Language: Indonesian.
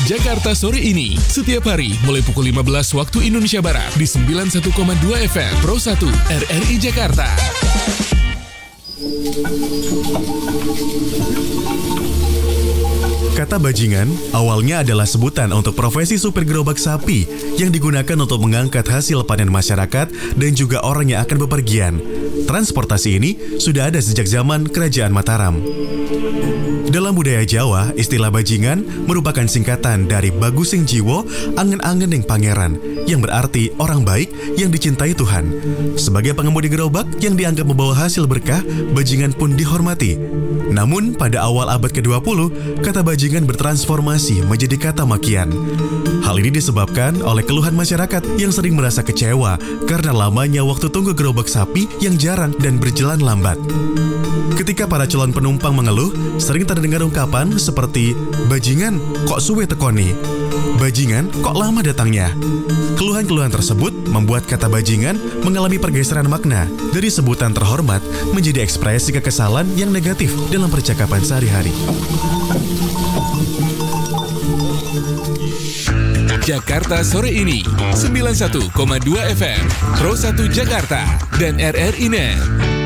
Jakarta sore ini. Setiap hari mulai pukul 15 waktu Indonesia Barat di 91,2 FM Pro 1 RRI Jakarta. Kata bajingan awalnya adalah sebutan untuk profesi supir gerobak sapi yang digunakan untuk mengangkat hasil panen masyarakat dan juga orang yang akan bepergian. Transportasi ini sudah ada sejak zaman Kerajaan Mataram. Dalam budaya Jawa, istilah bajingan merupakan singkatan dari Bagusing Jiwo, angen-angen yang pangeran, yang berarti orang baik yang dicintai Tuhan. Sebagai pengemudi gerobak yang dianggap membawa hasil berkah, bajingan pun dihormati. Namun, pada awal abad ke-20, kata bajingan bertransformasi menjadi kata makian. Hal ini disebabkan oleh keluhan masyarakat yang sering merasa kecewa karena lamanya waktu tunggu gerobak sapi yang jarang dan berjalan lambat. Ketika para calon penumpang mengeluh, sering terdengar ungkapan seperti, "Bajingan, kok suwe tekoni? Bajingan, kok lama datangnya?" Keluhan-keluhan tersebut membuat kata bajingan mengalami pergeseran makna dari sebutan terhormat menjadi ekspresi kekesalan yang negatif dalam percakapan sehari-hari. Jakarta sore ini 91,2 FM Pro 1 Jakarta dan RRI Net.